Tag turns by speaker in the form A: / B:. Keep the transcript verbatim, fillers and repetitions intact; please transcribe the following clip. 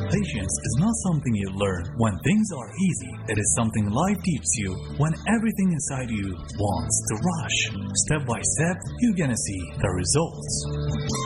A: Patience is not something you learn when things are easy. It is something life teaches you when everything inside you wants to rush. Step by step, you're gonna see the results.